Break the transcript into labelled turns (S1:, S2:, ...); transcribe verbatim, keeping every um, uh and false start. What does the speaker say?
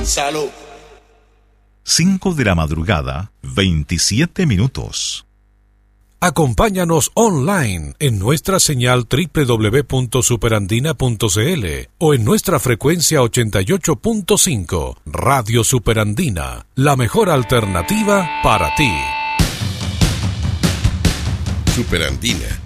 S1: Salud.
S2: cinco de la madrugada, veintisiete minutos.
S3: Acompáñanos online en nuestra señal doble u doble u doble u punto superandina punto c l o en nuestra frecuencia ochenta y ocho punto cinco. Radio Superandina, la mejor alternativa para ti.
S4: Superandina,